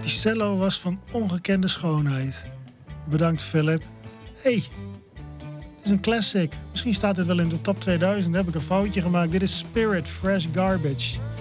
Die cello was van ongekende schoonheid. Bedankt, Philip. Hey, dit is een classic. Misschien staat dit wel in de top 2000. Heb ik een foutje gemaakt. Dit is Spirit, Fresh Garbage.